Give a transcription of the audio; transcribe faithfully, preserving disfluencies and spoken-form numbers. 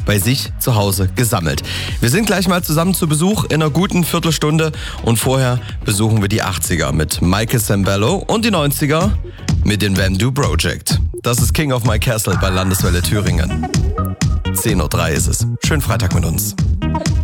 bei sich zu Hause gesammelt. Wir sind gleich mal zusammen zu Besuch in einer guten Viertelstunde und vorher besuchen wir die achtziger mit Michael Sembello und die neunziger mit den Vandu Project. Das ist King of My Castle bei Landeswelle Thüringen. zehn Uhr drei ist es. Schönen Freitag mit uns.